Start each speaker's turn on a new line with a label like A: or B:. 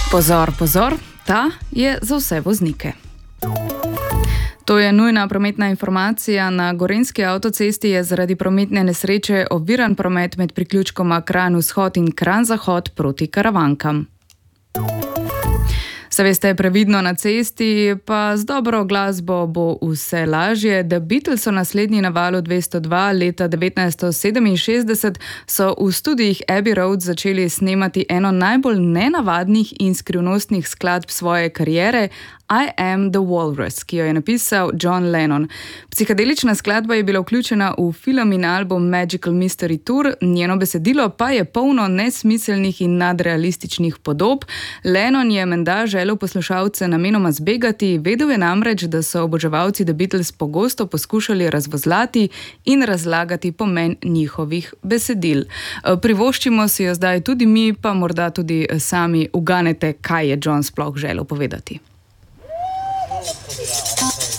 A: Pozor, pozor, ta je za vse voznike. To je nujna prometna informacija. Na Gorenjski avtocesti je zaradi prometne nesreče oviran promet med priključkoma Kranj-Vzhod in Kranj-Zahod proti Karavankam. Se veste, previdno na cesti, pa z dobro glasbo bo vse lažje. The Beatles so naslednji na valu 202 leta 1967 so v studijih Abbey Road začeli snemati eno najbolj nenavadnih in skrivnostnih skladb svoje kariere, I Am the Walrus, ki jo je napisal John Lennon. Psihadelična skladba je bila vključena v film in album Magical Mystery Tour, njeno besedilo pa je polno nesmiselnih in nadrealističnih podob. Lennon je menda želel poslušalce namenoma zbegati, vedel je namreč, da so oboževalci The Beatles pogosto poskušali razvozlati in razlagati pomen njihovih besedil. Privoščimo si jo zdaj tudi mi, pa morda tudi sami uganete, kaj je John sploh želel povedati.